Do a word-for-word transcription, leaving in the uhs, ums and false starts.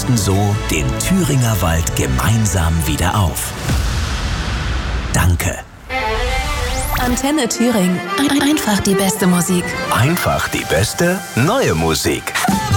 rüsten so den Thüringer Wald gemeinsam wieder auf. Danke. Antenne Thüringen. Einfach die beste Musik. Einfach die beste neue Musik.